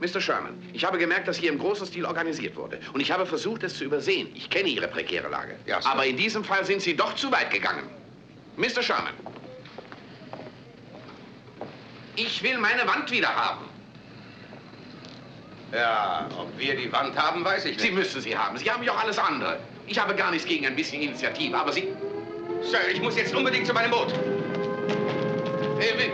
Mr. Sherman, ich habe gemerkt, dass hier im großen Stil organisiert wurde. Und ich habe versucht, es zu übersehen. Ich kenne Ihre prekäre Lage. Ja, Sir. Aber in diesem Fall sind Sie doch zu weit gegangen. Mr. Sherman, ich will meine Wand wieder haben. Ja, ob wir die Wand haben, weiß ich nicht. Sie müssen sie haben. Sie haben ja auch alles andere. Ich habe gar nichts gegen ein bisschen Initiative, aber Sie... Sir, ich muss jetzt unbedingt zu meinem Boot.